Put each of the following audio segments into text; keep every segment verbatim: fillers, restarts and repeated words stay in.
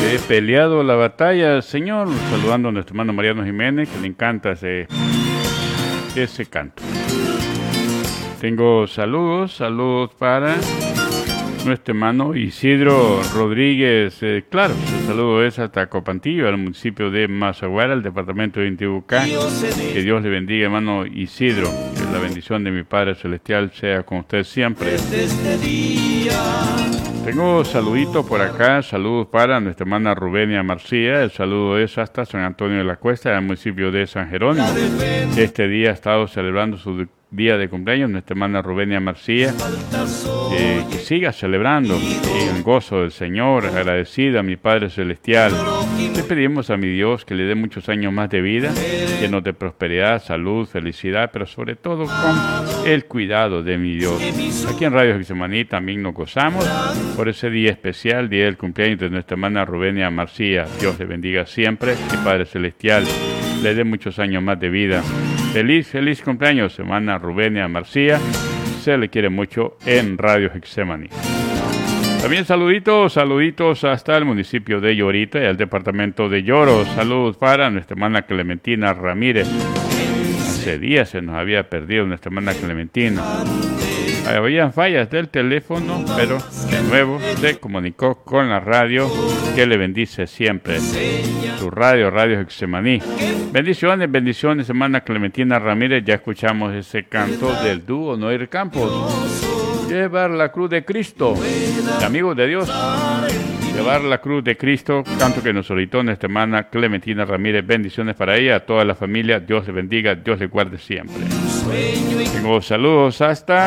He peleado la batalla, Señor, saludando a nuestro hermano Mariano Jiménez, que le encanta ese, ese canto. Tengo saludos, saludos para nuestro hermano Isidro Rodríguez, eh, claro, el saludo es hasta Copantillo, al municipio de Mazaguara, el departamento de Intibucá. Que Dios le bendiga, hermano Isidro, que la bendición de mi Padre Celestial sea con usted siempre. Tengo saluditos por acá, saludos para nuestra hermana Rubenia Marcía, el saludo es hasta San Antonio de la Cuesta, el municipio de San Jerónimo. Este día ha estado celebrando su día de cumpleaños nuestra hermana Rubenia Marcía, eh, que siga celebrando en gozo del Señor, agradecida a mi Padre Celestial. Le pedimos a mi Dios que le dé muchos años más de vida, llenos de prosperidad, salud, felicidad, pero sobre todo con el cuidado de mi Dios. Aquí en Radio Getsemaní también nos gozamos por ese día especial, día del cumpleaños de nuestra hermana Rubenia Marcía. Dios le bendiga siempre, mi Padre Celestial le dé muchos años más de vida. Feliz, feliz cumpleaños, hermana Rubenia Marcía. Se le quiere mucho en Radio Getsemaní. También saluditos, saluditos hasta el municipio de Llorita y al departamento de Lloros. Saludos para nuestra hermana Clementina Ramírez. Hace días se nos había perdido nuestra hermana Clementina. Habían fallas del teléfono, pero de nuevo se comunicó con la radio, que le bendice siempre. Su radio, Radio Getsemaní. Bendiciones, bendiciones, hermana Clementina Ramírez. Ya escuchamos ese canto del dúo Noir Campos. Llevar la cruz de Cristo. Amigos de Dios. Llevar la cruz de Cristo, canto que nos solicitó nuestra hermana Clementina Ramírez. Bendiciones para ella, a toda la familia. Dios le bendiga, Dios le guarde siempre. Tengo saludos hasta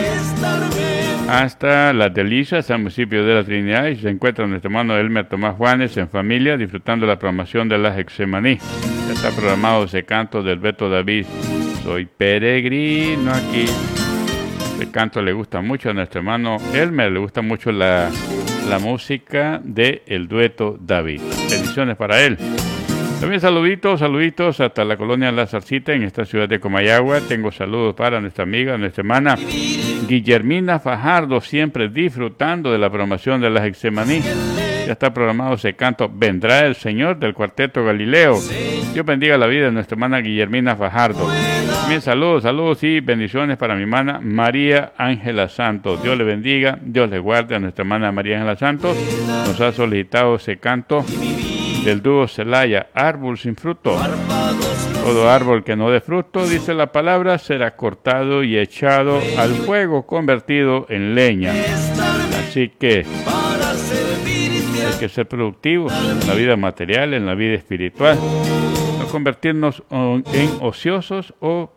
hasta Las Delicias, al municipio de la Trinidad, y se encuentra nuestro hermano Elmer Tomás Juanes en familia, disfrutando la programación de la Getsemaní. Ya está programado ese canto del Beto David. Soy peregrino aquí. Este canto le gusta mucho a nuestro hermano Elmer, le gusta mucho la, la música de el dueto David. Bendiciones para él. También saluditos, saluditos hasta la colonia La Zarcita en esta ciudad de Comayagua. Tengo saludos para nuestra amiga, nuestra hermana Guillermina Fajardo, siempre disfrutando de la programación de la Getsemaní. Ya está programado ese canto Vendrá el Señor del Cuarteto Galileo. Dios bendiga la vida de nuestra hermana Guillermina Fajardo. También saludos, saludos y bendiciones para mi hermana María Ángela Santos. Dios le bendiga, Dios le guarde a nuestra hermana María Ángela Santos. Nos ha solicitado ese canto del dúo Celaya, Árbol sin fruto. Todo árbol que no dé fruto, dice la palabra, será cortado y echado al fuego, convertido en leña. Así que hay que ser productivos en la vida material, en la vida espiritual. No convertirnos en ociosos o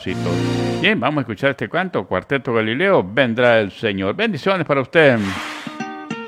parásitos. Bien, vamos a escuchar este canto, Cuarteto Galileo, Vendrá el Señor. Bendiciones para usted.